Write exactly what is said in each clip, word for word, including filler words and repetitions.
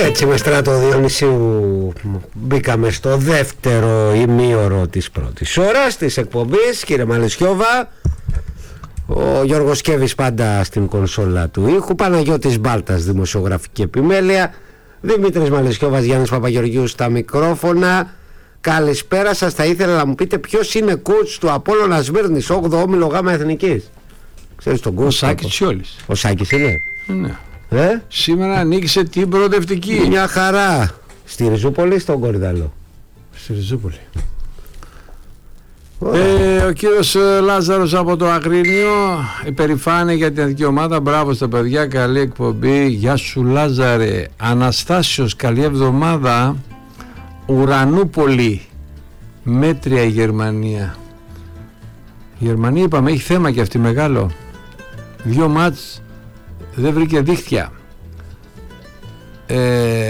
Έτσι με Στράτο Διονυσίου μπήκαμε στο δεύτερο ημίωρο της πρώτης ώρας της εκπομπής. Κύριε Μαλαισιώβα, ο Γιώργος Κέβης πάντα στην κονσόλα του ήχου, Παναγιώτης Μπάλτας δημοσιογραφική επιμέλεια, Δημήτρης Μαλαισιώβας, Γιάννης Παπαγεωργίου στα μικρόφωνα. Καλησπέρα σας. Θα ήθελα να μου πείτε ποιος είναι coach του Απόλλωνα Σμύρνης, όγδοο όμιλο Γάμα Εθνικής. Ξέρεις τον coach? Ο Σάκης Τσιόλης. Ο Σάκης είναι. Ναι. Ε? Σήμερα νίκησε την προοδευτική. Μια χαρά. Στη Ριζούπολη ή στον Κορυδαλό? Στη Ριζούπολη. Ε, ο κύριος Λάζαρος από το Αγρίνιο, υπερηφάνεια για την εθνική ομάδα. Μπράβο στα παιδιά, καλή εκπομπή. Γεια σου Λάζαρε. Αναστάσιος, καλή εβδομάδα. Ουρανούπολη, μέτρια η Γερμανία. Η Γερμανία είπαμε έχει θέμα και αυτή μεγάλο. Δύο μάτς δεν βρήκε δίχτυα. ε,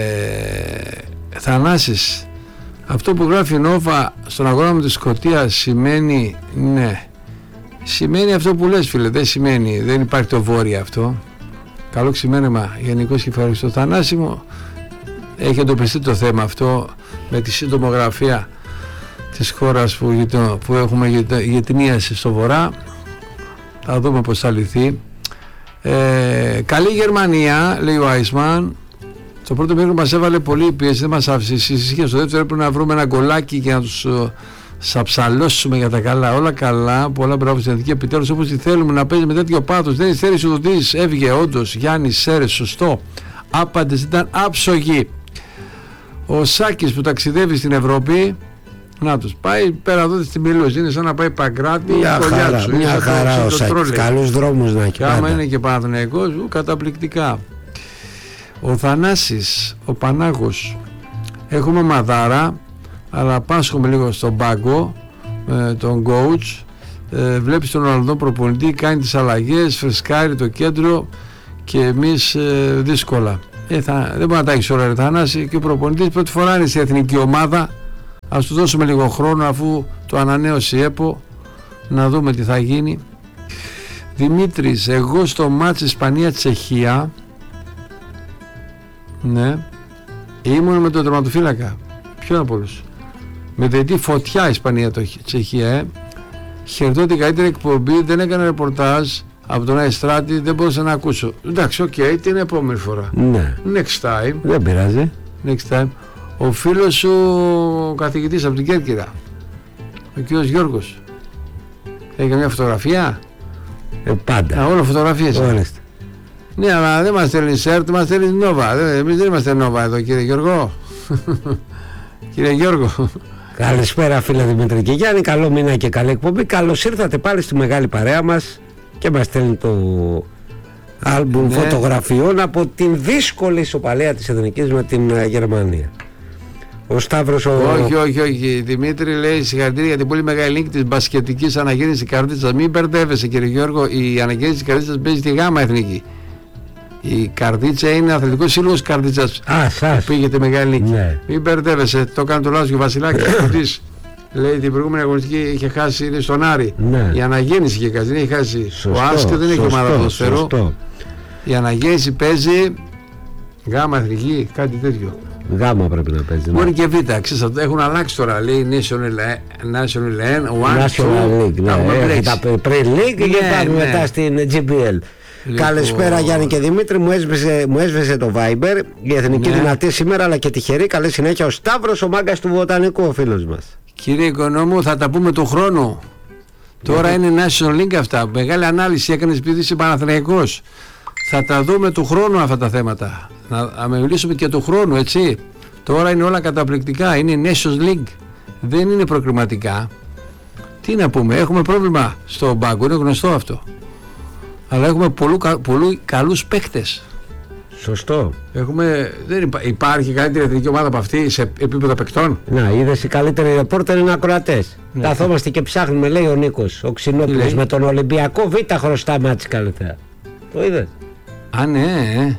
Θανάσης, αυτό που γράφει η Νόβα στον αγώνα με τη Σκωτία σημαίνει, ναι, σημαίνει αυτό που λες φίλε, δεν σημαίνει, δεν υπάρχει το βόρεια αυτό. Καλό ξημέρεμα γενικώς και ευχαριστώ. Θανάση μου, έχει εντοπιστεί το θέμα αυτό με τη συντομογραφία της χώρας που, που έχουμε γειτονίαση στο βορρά. Θα δούμε πως θα λυθεί. Ε, καλή Γερμανία, λέει ο Άισμαν. Το πρώτο μήνυμα μας έβαλε πολύ πίεση, δεν μας άφησε ησυχία. Στο δεύτερο έπρεπε να βρούμε ένα γκολάκι και να τους uh, σαψαλώσουμε για τα καλά. Όλα καλά, πολλά μπράβο στην εθνική. Επιτέλους όπως τη θέλουμε να παίζει με τέτοιο πάθος. Δεν στέρησε ο Δης, έβγε όντως. Γιάννη Σέρες, σωστό. Άπαντες ήταν άψογοι. Ο Σάκης που ταξιδεύει στην Ευρώπη, να τους πάει πέρα εδώ στη Μιλούση, είναι σαν να πάει Παγκράτη. Μια χαρά, μια χαρά ο Σάκης, καλούς δρόμους να έχει. Και άμα είναι και Παναθηναϊκός, καταπληκτικά. Ο Θανάσης, ο Πανάγος, έχουμε μαδάρα, αλλά πάσχουμε λίγο στον πάγκο, ε, τον coach, ε, βλέπεις τον Ολλανδό προπονητή, κάνει τις αλλαγές, φρεσκάρει το κέντρο και εμείς ε, δύσκολα. Ε, θα, δεν μπορεί να τα έχεις όλα ρε Θανάση, και ο προπονητής πρώτη φορά είναι στην εθνική ομάδα. Ας του δώσουμε λίγο χρόνο αφού το ανανέωσε η ΕΠΟ, να δούμε τι θα γίνει. Δημήτρης, εγώ στο μάτς Ισπανία-Τσεχία, ναι, ήμουν με τον τερματοφύλακα. Ποιον από όλους? Με διετή φωτιά Ισπανία-Τσεχία, ε. Χαιρετώ την καλύτερη εκπομπή, δεν έκανα ρεπορτάζ από τον Αϊστράτη, δεν μπορούσα να ακούσω. Εντάξει, οκ, okay, την επόμενη φορά. Ναι. Next time. Δεν πειράζει. Next time. Ο φίλος σου, ο καθηγητής από την Κέρκυρα, ο κύριος Γιώργος, έχει καμιά φωτογραφία? Ε, πάντα. Α, όλο φωτογραφίες. Ορίστε. Ναι, αλλά δεν μας στέλνει σερτ, μας στέλνει Νόβα. Εμείς δεν είμαστε Νόβα εδώ, κύριε Γιώργο. Κύριε Γιώργο. Καλησπέρα φίλε Δημήτρη και Γιάννη, καλό μήνα και καλή εκπομπή. Καλώς ήρθατε πάλι στη μεγάλη παρέα μας και μας στέλνει το άλμπουμ ναι. φωτογραφιών από την δύσκολη ισοπαλία της εθνικής με την Γερμανία. Ο Σταύρος ο... Όχι, όχι, όχι. Δημήτρη λέει συγχαρητήρια για την πολύ μεγάλη νίκη της μπασκετικής αναγέννησης Καρδίτσας. Μην μπερδεύεσαι κύριε Γιώργο, η αναγέννηση της Καρδίτσας παίζει στη Γάμα Εθνική. Η Καρδίτσα είναι αθλητικός σύλλογος Καρδίτσας. Α, σας. Πήγε τη μεγάλη νίκη. Ναι. Μην μπερδεύεσαι, το έκανε το λάθος και ο Βασιλάκης. Λέει την προηγούμενη αγωνιστική είχε χάσει, είναι στον Άρη. Ναι. Η αναγέννηση είχε χάσει, δεν είχε χάσει. Σωστό, ο Άσκε δεν έχει ομάδα ποδοσφαίρου. Η αναγέννηση παίζει Γάμα Εθνική, κάτι τέτοιο. Γάμα πρέπει να παίζει. Μπορεί ναι. και Β, ξέρεις, έχουν αλλάξει τώρα. Λέει National League. Ναι, τα pre-league και πάμε μετά στην τζι μπι ελ. Λοιπόν... Καλησπέρα Γιάννη και Δημήτρη, μου έσβησε, μου έσβησε το Viber. Η εθνική ναι. δυνατή σήμερα αλλά και τυχερή. Καλή συνέχεια ο Σταύρος, ο μάγκας του Βοτανικού, ο φίλος μας. Κύριε Οικονόμου, θα τα πούμε του χρόνου. Τώρα yeah. είναι National League αυτά. Μεγάλη ανάλυση έκανες επειδή είσαι Παναθηναϊκός. Θα τα δούμε του χρόνου αυτά τα θέματα. Να, να μιλήσουμε και του χρόνου, έτσι. Τώρα είναι όλα καταπληκτικά. Είναι Nations League. Δεν είναι προκριματικά. Τι να πούμε, έχουμε πρόβλημα στο μπάγκο, είναι γνωστό αυτό. Αλλά έχουμε πολλού, πολλού καλούς παίκτες. Σωστό. Έχουμε, δεν υπά, υπάρχει καλύτερη εθνική ομάδα από αυτή σε επίπεδο παικτών. Να, είδες οι καλύτεροι ρεπόρτερ είναι ακροατές. Ναι. Καθόμαστε και ψάχνουμε, λέει ο Νίκος, ο Ξινόπουλος, με τον Ολυμπιακό Β χρωστάμε έτσι καλύτερα. Το είδες? Α, ναι.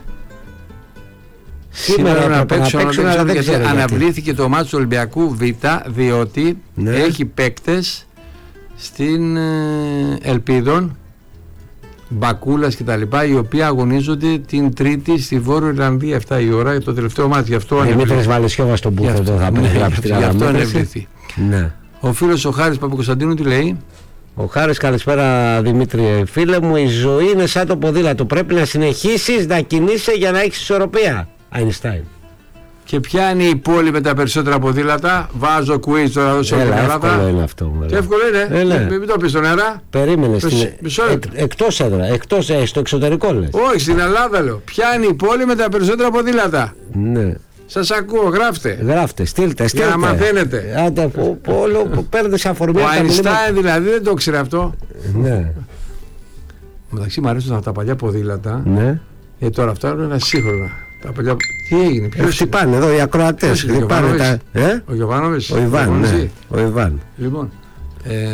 Σήμερα, Σήμερα να παίξουν, να παίξουν αλλά δεν ξέρω αναβλήθηκε γιατί. Το μάτσο του Ολυμπιακού Β διότι ναι. έχει παίκτες στην ε, Ελπίδων Μπακούλας και τα λοιπά, οι οποίοι αγωνίζονται την Τρίτη στη Βόρεια Ιρλανδία εφτά η ώρα, το τελευταίο μάτι. Γι' αυτό Δημήτρης Βαλαισιώβας στον Μπούθο θα περιγράψει την αναμέτρηση. Ναι. Ο φίλος ο Χάρης Παπακοσταντίνου τι λέει? Ο Χάρης, καλησπέρα Δημήτρη φίλε μου, η ζωή είναι σαν το ποδήλατο, πρέπει να συνεχίσεις να κινείσαι για να έχεις ισορροπία. Αϊνστάιν. Και ποια είναι η πόλη με τα περισσότερα ποδήλατα? Βάζω quiz τώρα εδώ σε όλη την Ελλάδα. Εύκολο είναι αυτό. Και εύκολο είναι. Έλα. Μην το πεις στον αέρα. Περίμενε. Πες, στην... Εκ, εκτός έδρα, εκτός, ε, στο εξωτερικό λες. Όχι, στην Ελλάδα λέω. Ποια είναι η πόλη με τα περισσότερα ποδήλατα? Ναι. Σας ακούω, γράφτε. Γράφτε, στείλτε, στείλτε. Για να μαθαίνετε. Άντε, όλο παίρνετε σαν αφορμή. Ο Αϊνστάιν δηλαδή δεν το ξέρει αυτό. Ναι. Μεταξύ μου αρέσουν αυτά τα παλιά ποδήλατα. Ναι. Ε, τώρα αυτά είναι ένα σύγχρονα. Τα παλιά... Τι έγινε, ποιος είναι? Πάνε εδώ οι ακροατές. Ο τα... ε? Γιωβάνοβιτς. Ο Ιβάν, ναι. Ο Ιβάν. Λοιπόν, ε,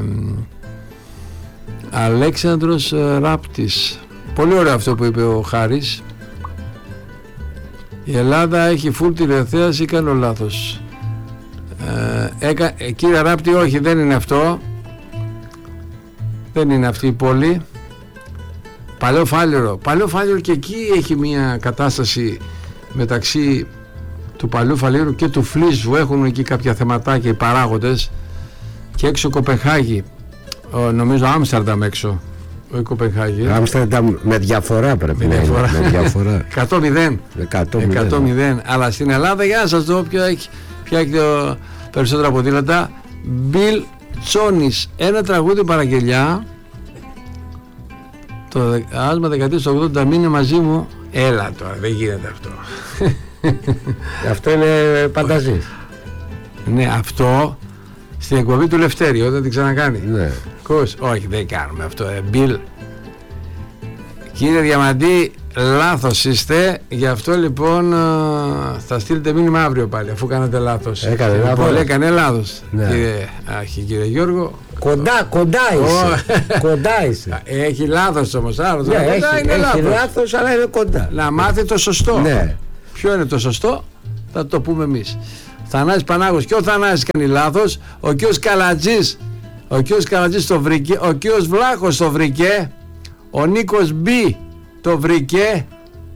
Αλέξανδρος Ράπτης. Πολύ ωραίο αυτό που είπε ο Χάρης. Η Ελλάδα έχει φουλ τηλεθέαση ή κάνω λάθος? Ε, έκα, ε, κύριε Ράπτη, όχι, δεν είναι αυτό. Δεν είναι αυτή η πόλη. Παλαιό Φάληρο. Παλαιό Φάληρο και εκεί έχει μια κατάσταση μεταξύ του Παλαιού Φαλήρου και του Φλίσβου. Έχουν εκεί κάποια θεματάκια οι παράγοντες. Και έξω Κοπενχάγη. Ο, νομίζω Άμστερνταμ έξω. Όχι Κοπενχάγη. Άμστερνταμ με διαφορά πρέπει με να διαφορά. είναι. Με διαφορά. εκατό μηδέν. εκατό μηδέν. Αλλά στην Ελλάδα, για να σας δω ποια έχει, ποια έχει το περισσότερα ποδήλατα. Μπιλ Τσόνης. Ένα τραγούδι παραγγελιά. Το άσμα δεκαετία του ογδόντα, μείνε μαζί μου. Έλα τώρα, δεν γίνεται αυτό. Αυτό είναι πανταζής. Ναι, αυτό στην εκπομπή του Λευτέρη όταν την ξανακάνει. Ναι. Κούς, όχι, δεν κάνουμε αυτό. Μπιλ. Κύριε Διαμαντή, λάθος είστε. Γι' αυτό λοιπόν θα στείλετε μήνυμα αύριο πάλι, αφού κάνατε λάθος. Έκανε λάθος. Πολύ έκανε λάθος. Ναι. Κύριε, άχι, κύριε Γιώργο. Κοντά, κοντά είσαι. Κοντά είσαι. Έχει λάθος όμως. Άλλος, ναι, κοντά έχει, είναι έχει λάθος. λάθος, αλλά είναι κοντά. Να μάθει το σωστό. Ναι. Ποιο είναι το σωστό, θα το πούμε εμείς. Θανάσης Πανάγος, και ο Θανάσης κάνει λάθος. Ο κύριος Καλατζής, ο κύριος Καλατζής το βρήκε. Ο κύριος Βλάχος το βρήκε. Ο Νίκος Μπι το βρήκε.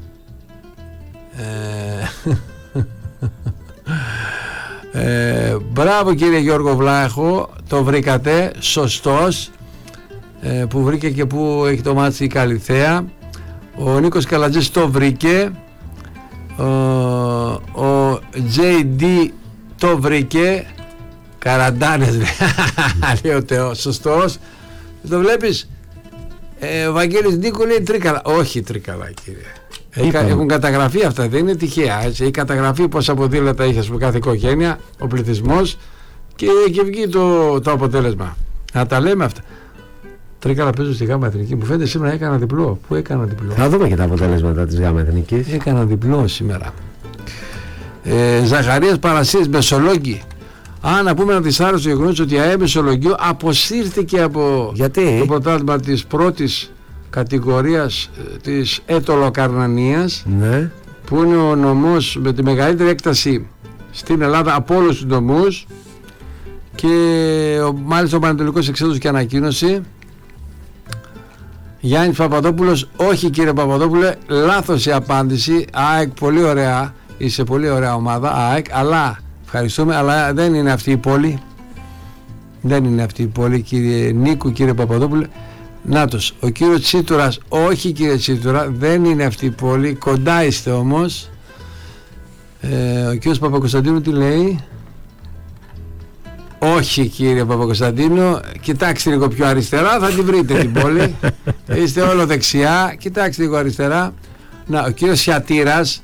Ε, ε, μπράβο κύριε Γιώργο Βλάχο, το βρήκατε, σωστός. Ε, που βρήκε και που έχει το μάτσι η Καλυθέα. Ο Νίκος Καλατζής το βρήκε. Ο, ο τζέι ντι το βρήκε. Καραντάνες λέει ο Θεός, σωστός. Το βλέπεις. ε, Ο Βαγγέλης Νίκου λέει τρίκαλα. Όχι τρίκαλα κύριε. Έχει, έχουν καταγραφεί αυτά, δεν είναι τυχαία. Έτσι. Έχει καταγραφεί πόσα ποδήλατα είχε από κάθε οικογένεια, ο πληθυσμός, και έχει βγει το, το αποτέλεσμα. Να τα λέμε αυτά. Τρίκαλα παίζω στη Γάμα Εθνική. Μου φαίνεται σήμερα έκανα διπλό. Πού έκανα διπλό? Θα δούμε και τα αποτέλεσματα της Γάμα Εθνικής. Έκανα διπλό σήμερα. Ε, Ζαχαρίας Παρασίας, Μεσολόγγι. Α, να πούμε ένα δυσάρεστο γεγονός ότι η ΑΕ Μεσολογγίου αποσύρθηκε από Γιατί? το πρωτάθλημα της πρώτης κατηγορίας της Ετωλοκαρνανίας, Ναι. που είναι ο νομός με τη μεγαλύτερη έκταση στην Ελλάδα από όλους τους νομούς, και ο, μάλιστα ο Πανετολικός εξέδωσε και ανακοίνωση. Γιάννης Παπαδόπουλος, όχι κύριε Παπαδόπουλε, λάθος η απάντηση. ΑΕΚ, πολύ ωραία, είσαι πολύ ωραία ομάδα ΑΕΚ, αλλά ευχαριστούμε, αλλά δεν είναι αυτή η πόλη. Δεν είναι αυτή η πόλη κύριε Νίκου, κύριε Παπαδόπουλε. Νάτος, ο κύριος Τσίτουρας, όχι κύριε Τσίτουρα, δεν είναι αυτή η πόλη, κοντά είστε όμως. ε, Ο κύριος Παπακοσταντίνου τι λέει? Όχι κύριε Παπακοσταντίνου, κοιτάξτε λίγο πιο αριστερά, θα την βρείτε την πόλη. Είστε όλο δεξιά, κοιτάξτε λίγο αριστερά. Να, ο κύριος Σιατήρας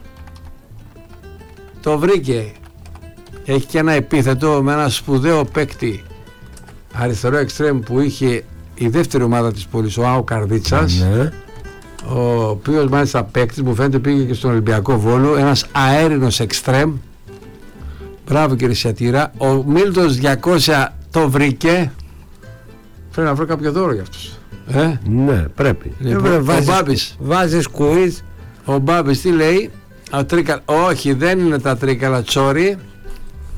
το βρήκε. Έχει και ένα επίθετο με ένα σπουδαίο παίκτη αριστερό εξτρέμ που είχε η δεύτερη ομάδα της πόλης, ο Άο Καρδίτσας, Ναι. ο οποίος μάλιστα παίκτης μου φαίνεται πήγε και στον Ολυμπιακό Βόλο, ένας αέρινος εξτρέμ. Μπράβο κύριε Σιατήρα. Ο Μίλτος διακόσια το βρήκε. Πρέπει να βρω κάποιο δώρο για αυτούς. Ε? Ναι, πρέπει. Λοιπόν, ε, ο βάζεις, Μπάμπης. Βάζεις κουίζ. Ο Μπάμπης τι λέει? Ο τρίκα... Όχι, δεν είναι τα τρίκαλα, τσόρι.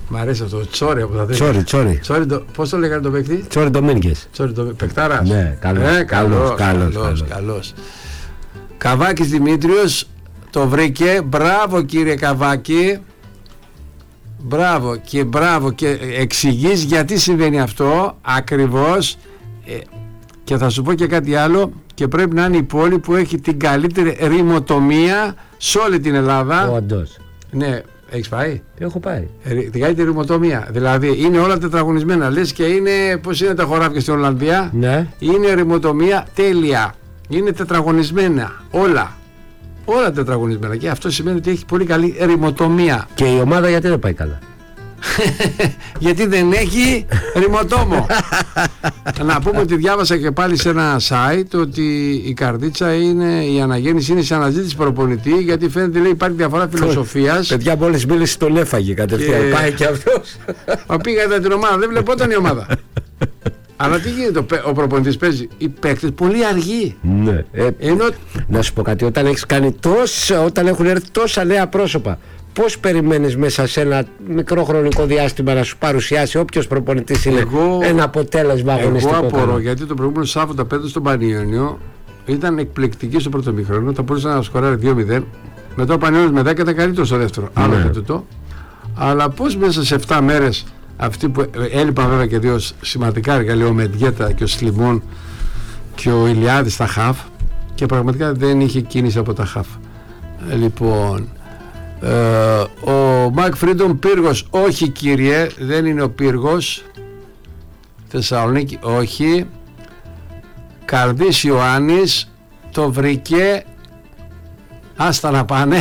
Μ' αρέσει αυτό, τσόρι από τα τέτοια. Τσόρι, τσόρι. Τσόρι το, πώς το λέγανε το παίκτη? Τσόρι Ντομίνγκες. Τσόρι το παικτάρας. Ναι, καλός, ε, καλός, καλός, καλός, καλός. καλός. Καβάκης Δημήτριος το βρήκε. Μπράβο κύριε Καβάκη. Μπράβο και μπράβο και εξηγείς γιατί συμβαίνει αυτό ακριβώς. ε, και θα σου πω και κάτι άλλο, και πρέπει να είναι η πόλη που έχει την καλύτερη ρημοτομία σε όλη την Ελλάδα. Όντως. Ναι, έχεις πάει? Έχω πάει. Ε, την καλύτερη ρημοτομία. Δηλαδή είναι όλα τετραγωνισμένα. Λες και είναι, πώς είναι τα χωράφια στην Ολλανδία. Ναι. Είναι ρημοτομία τέλεια. Είναι τετραγωνισμένα όλα. Όλα τετραγωνισμένα. Και αυτό σημαίνει ότι έχει πολύ καλή ρημοτομία. Και η ομάδα γιατί δεν πάει καλά? Γιατί δεν έχει ρημοτόμο. Να πούμε ότι διάβασα και πάλι σε ένα site ότι η καρδίτσα είναι, η αναγέννηση είναι σε αναζήτηση προπονητή, γιατί φαίνεται, λέει, υπάρχει διαφορά φιλοσοφίας. Παιδιά, μόλις μίλησε τον έφαγε κατευθείαν. Και- Πάει και αυτός. Μα πήγα είδα την ομάδα, δεν βλεπόταν η ομάδα. Αλλά τι γίνεται, ο παι- ο προπονητής παίζει, οι παίκτες πολύ αργοί. Ναι. Ε, Ενώ να σου πω κάτι, όταν έχεις κάνει τόσα, όταν έχουν έρθει τόσα νέα πρόσωπα, πώς περιμένεις μέσα σε ένα μικρό χρονικό διάστημα να σου παρουσιάσει όποιος προπονητής είναι Εγώ- ένα αποτέλεσμα εγώ αγωνιστικό? απορώ, καλό? γιατί το προηγούμενο Σάββατο απέναντι στον Πανιόνιο ήταν εκπληκτική στο πρώτο μήχρονο, θα μπορούσε να σκοράρει δύο μηδέν. Μετά ο Πανιόνιος με δέκα ήταν καλύτερο στο δεύτερο. Άλλο Ναι. και τούτο. Αλλά πώς μέσα σε επτά μέρες αυτοί που έλειπαν, βέβαια και δύο σημαντικά εργαλεία, ο Μεντιέτα και ο Σλιμών και ο Ηλιάδης στα χαφ, και πραγματικά δεν είχε κίνηση από τα χαφ. Ε, Λοιπόν, ε, ο Μακ Φρίντον Πύργος, όχι κύριε, δεν είναι ο Πύργος. Θεσσαλονίκη, όχι. Καρδής Ιωάννης το βρήκε. Άστα να πάνε.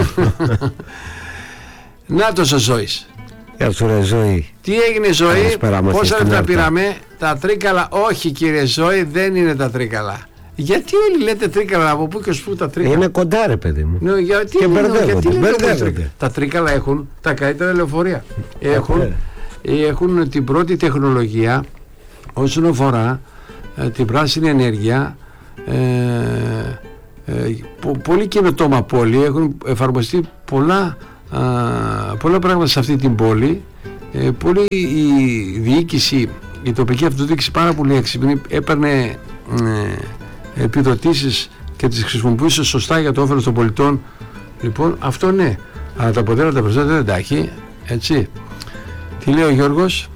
Νάτος ο Ζώης. Γεια σου ρε Ζωή. Τι έγινε Ζωή? Καλησπέρα, μας Πόσα στην λεπτά Άρτα. πήραμε? Τα τρίκαλα? Όχι κύριε Ζωή, δεν είναι τα τρίκαλα. Γιατί όλοι λέτε τρίκαλα? Από πού και ως πού τα τρίκαλα? Είναι κοντά ρε παιδί μου. Ναι, γιατί Και εννοώ, μπερδεύονται, γιατί λέτε όμως μπερδεύονται. τρίκαλα? Τα τρίκαλα έχουν τα καλύτερα λεωφορεία. Έχουν, ναι. έχουν την πρώτη τεχνολογία όσον αφορά ε, την πράσινη ενέργεια. Ε, ε, πο- πολύ καινοτόμα πόλη. Έχουν εφαρμοστεί πολλά, α, πολλά πράγματα σε αυτή την πόλη. Ε, πολύ η διοίκηση, η τοπική αυτοδιοίκηση πάρα πολύ έξυπνη, έπαιρνε ε, επιδοτήσεις και τις χρησιμοποιούσε σωστά για το όφελος των πολιτών. Λοιπόν, αυτό ναι, αλλά τα αποτέλεσματα τα περισσότερα δεν τα έχει, έτσι. Τι λέει ο Γιώργος?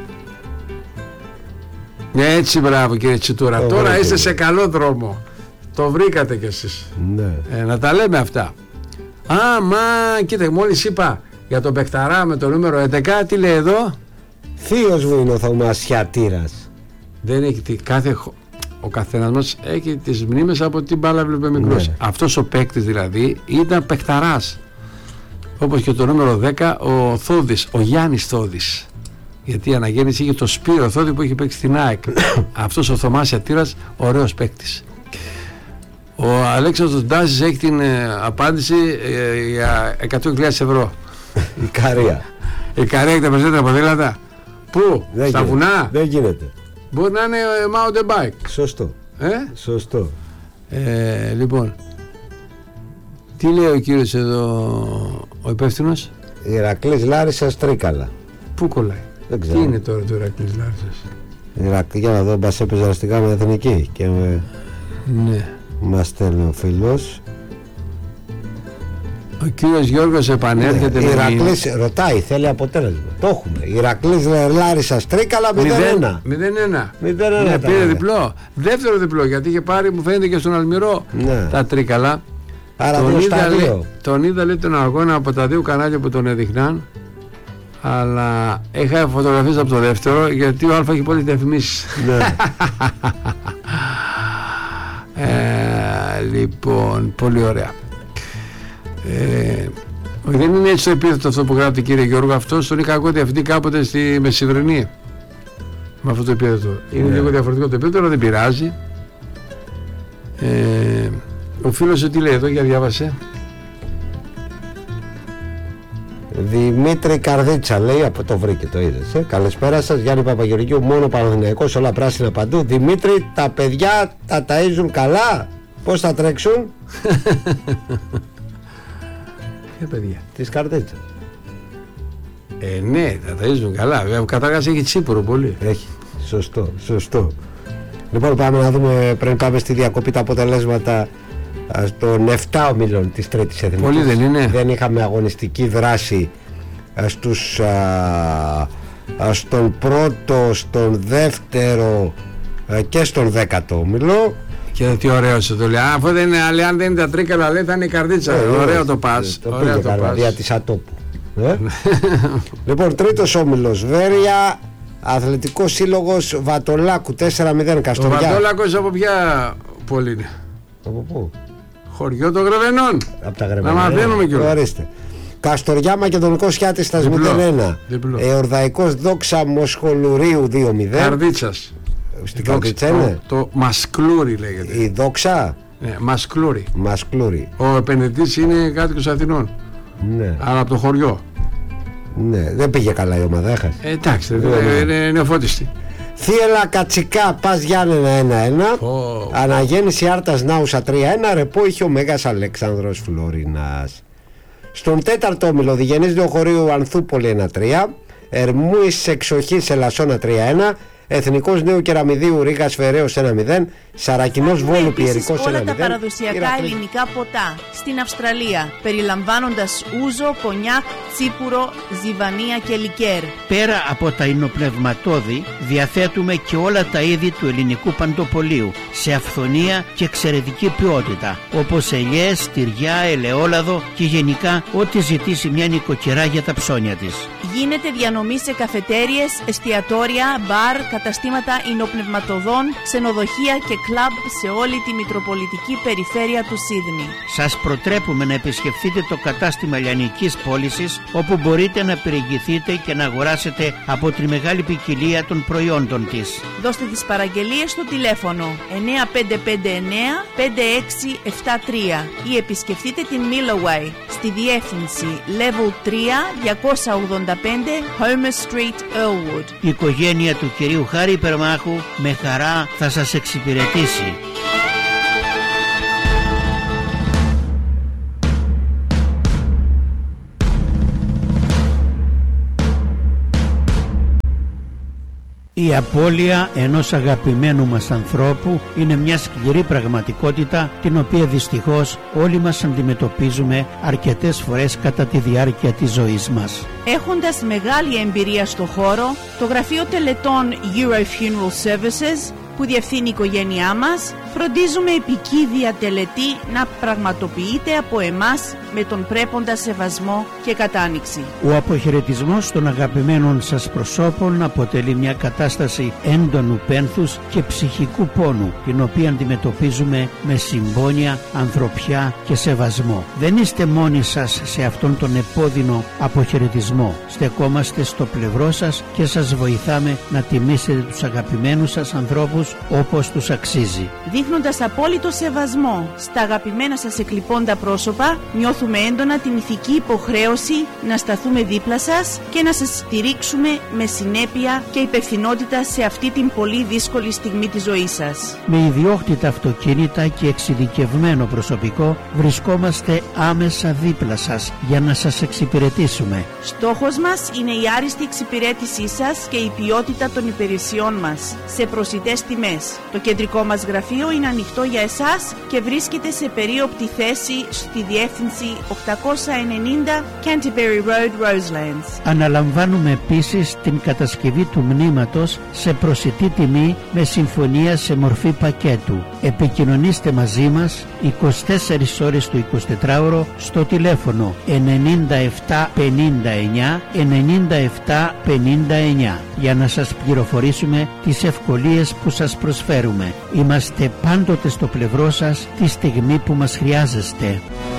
Ναι, έτσι, μπράβο κύριε Τσιτούρα. Το Τώρα βρήκε. είστε σε καλό δρόμο. Το βρήκατε κι εσείς. Ναι. Ε, να τα λέμε αυτά. Α, μα κοίτα, μόλις είπα για τον Πεκταρά με το νούμερο έντεκα, τι λέει εδώ? Θείος μου είναι ο θαυμασιατήρας. Δεν έχει τι, κάθε, χω- ο καθένας μας έχει τις μνήμες από την μπάλα βλέπει μικρός. Ναι. Αυτός ο παίκτης δηλαδή ήταν Πεκταράς. Όπως και το νούμερο δέκα, ο Θόδης, ο Γιάννης Θόδης. Γιατί η αναγέννηση είχε το Σπύρο Θόδη που είχε παίξει στην ΑΕΚ. Αυτός ο Θωμάσιατήρας, ωραίος παίκτης. Ο Αλέξανδρος Ντάζης έχει την ε, απάντηση ε, για εκατό χιλιάδες ευρώ. Η Καρία. Η Καρέα έχει τα περισσότερα ποδήλατα. Πού? Δεν Στα γίνεται. βουνά? Δεν γίνεται. Μπορεί να είναι ε, mountain bike. Σωστό. Ε? Σωστό. Ε, λοιπόν, τι λέει ο κύριος εδώ, ο υπεύθυνος? Ηρακλής Λάρισσας Τρίκαλα. Πού κολλάει? Δεν Τι ξέρω. είναι τώρα το Ηρακλής Λάρισσας? Ιρακ, για να δω, μας έπαιζε αστικά με εθνική και με, Ναι. μας στέλνει ο φίλος. Ο κύριος Γιώργος επανέρχεται με Ηρακλής, ρωτάει, θέλει αποτέλεσμα. Το έχουμε. Ηρακλής Λάρισσας Τρίκαλα μηδέν ένα. μηδέν ένα. μηδέν ένα Ναι, τα πήρε έλεγα. διπλό. Δεύτερο διπλό, γιατί είχε πάρει, μου φαίνεται, και στον Αλμυρό Ναι. τα τρίκαλα. Άρα Τον δύο είδα, στα λέει, δύο. τον είδα λέει τον αγώνα από τα δύο κανάλια που τον έδειχναν, αλλά είχα φωτογραφίες από το δεύτερο, γιατί ο Αλφα έχει πολλές διαφημίσεις. Ναι. ε, λοιπόν, πολύ ωραία. Ε, δεν είναι έτσι το επίθετο αυτό που γράφει, κύριε Γιώργο. Αυτό τον είχα ακούσει διευθυντή κάποτε στη Μεσημβρινή. Με αυτό το επίθετο. Είναι Ναι. λίγο διαφορετικό το επίθετο, αλλά δεν πειράζει. Ε, ο φίλος σου τι λέει εδώ, για διάβασε. Δημήτρη Καρδίτσα λέει, από το βρήκε, το είδες. Ε? Καλησπέρα σας, Γιάννη Παπαγεωργίου, μόνο Παναθηναϊκός, όλα πράσινα παντού. Δημήτρη, τα παιδιά τα ταΐζουν καλά. Πώς θα τρέξουν? Ε, παιδιά. Της Καρδίτσας. Ε, ναι, τα ταΐζουν καλά. Βέβαια, καταρχάς έχει τσίπουρο πολύ. Έχει. Σωστό, σωστό. Λοιπόν, πάμε να δούμε πριν πάμε στη διακοπή τα αποτελέσματα των επτά ομίλων της τρίτης εθνικής. Πολύ δεν είναι. Δεν είχαμε αγωνιστική δράση στους, α, α, στον πρώτο, στον δεύτερο α, και στον δέκατο όμιλο. Και τι ωραίο σου το λέει. Αφού δεν είναι, αλλά αν δεν είναι τα τρίκαλα, λέει θα είναι η καρδίτσα. Ε, ωραίο το πας. Το πήγε καλά, δια της ατόπου. Ε? Λοιπόν, τρίτος όμιλος, Βέρεια, Αθλητικός Σύλλογος Βατολάκου τέσσερα μηδέν Καστοριά. Ο Βατολάκος από ποια πόλη είναι? Από πού? Χωριό των Γρεβενών. Από τα Γρεβενών. Να μαθαίνουμε κιόλας. Ορίστε. Καστοριά Μακεδονικός Χιάτιστας μηδέν ένα. Εορδαϊκός Δόξα Μοσχολουρίου δύο μηδέν. Καρδίτσας. Στην Καρδίτσα είναι. Το, το Μασκλούρι λέγεται. Η Δόξα. Ναι, Μασκλούρι. Μασκλούρι. Ο επενδυτής είναι κάτοικος Αθηνών. Ναι. Αλλά από το χωριό. Ναι, δεν πήγε καλά η ομάδα, έχασε. Ε, εντάξει, ναι, είναι, ναι. είναι νεοφώτιστη. Θύελα Κατσικά Πας Γιάννενα ένα ένα. Oh. Αναγέννηση Άρτας Νάουσα τρία ένα. Ρεπό είχε ο Μέγας Αλέξανδρος Φλωρινάς. Στον τέταρτο όμιλο Διγενής Λεωχωρίου Ανθούπολη ένα τρία. Ερμούης Εξοχής Ελασσόνα τρία ένα. Εθνικός Νέου Κεραμιδίου Ρήγας Φεραίος ένα μηδέν. Σαρακινός Βόλου Πιερικός ένα μηδέν. Όλα τα παραδοσιακά ελληνικά ποτά στην Αυστραλία, περιλαμβάνοντας ούζο, κονιάκ, τσίπουρο, ζιβανία και λικέρ. Πέρα από τα υνοπνευματώδη, διαθέτουμε και όλα τα είδη του ελληνικού παντοπολίου σε αυθονία και εξαιρετική ποιότητα, όπως ελιές, τυριά, ελαιόλαδο και γενικά ό,τι ζητήσει μια νοικοκυρά για τα ψώνια της. Γίνεται διανομή σε καφετέριες, εστιατόρια, μπαρ, καταστήματα υνοπνευματοδών, ξενοδοχεία και κλαμπ σε όλη τη Μητροπολιτική Περιφέρεια του Σίδνεϊ. Σας προτρέπουμε να επισκεφθείτε το κατάστημα λιανικής πώλησης, όπου μπορείτε να περιηγηθείτε και να αγοράσετε από τη μεγάλη ποικιλία των προϊόντων της. Δώστε τις παραγγελίες στο τηλέφωνο εννιά πέντε πέντε εννιά πέντε έξι επτά τρία ή επισκεφτείτε την Milloway στη διεύθυνση Level τρία διακόσια ογδόντα πέντε Homer Street, Earlwood. Η οικογένεια του κυρίου Χάρη Υπερμάχου με χαρά θα σας εξυπηρετήσει. Η απώλεια ενός αγαπημένου μας ανθρώπου είναι μια σκληρή πραγματικότητα, την οποία δυστυχώς όλοι μας αντιμετωπίζουμε αρκετές φορές κατά τη διάρκεια της ζωής μας. Έχοντας μεγάλη εμπειρία στο χώρο, το γραφείο τελετών Euro Funeral Services, που διευθύνει η οικογένειά μας, φροντίζουμε επικίδια τελετή να πραγματοποιείται από εμάς με τον πρέποντα σεβασμό και κατάνοιξη. Ο αποχαιρετισμός των αγαπημένων σας προσώπων αποτελεί μια κατάσταση έντονου πένθους και ψυχικού πόνου, την οποία αντιμετωπίζουμε με συμπόνια, ανθρωπιά και σεβασμό. Δεν είστε μόνοι σας σε αυτόν τον επώδυνο αποχαιρετισμό. Στεκόμαστε στο πλευρό σας και σας βοηθάμε να τιμήσετε τους αγαπημένους σας ανθρώπους όπως τους αξίζει. Δείχνοντας απόλυτο σεβασμό στα αγαπημένα σας εκλειπώντα πρόσωπα, νιώθουμε έντονα την ηθική υποχρέωση να σταθούμε δίπλα σας και να σας στηρίξουμε με συνέπεια και υπευθυνότητα σε αυτή την πολύ δύσκολη στιγμή της ζωής σας. Με ιδιόκτητα αυτοκίνητα και εξειδικευμένο προσωπικό βρισκόμαστε άμεσα δίπλα σας για να σας εξυπηρετήσουμε. Στόχος μας είναι η άριστη εξυπηρέτησή σας και η ποιότητα των υπηρεσιών μας σε προσιτές τιμές. Το κεντρικό μας γραφείο είναι ανοιχτό για εσάς και βρίσκεται σε περίοπτη θέση στη διεύθυνση οκτακόσια ενενήντα Canterbury Road, Roselands. Αναλαμβάνουμε επίσης την κατασκευή του μνήματος σε προσιτή τιμή με συμφωνία σε μορφή πακέτου. Επικοινωνήστε μαζί μας είκοσι τέσσερις ώρες το εικοσιτετράωρο στο τηλέφωνο ενενήντα επτά πενήντα εννιά ενενήντα επτά πενήντα εννιά για να σας πληροφορήσουμε τις ευκολίες που σας προσφέρουμε. Είμαστε πάντοτε στο πλευρό σας τη στιγμή που μας χρειάζεστε.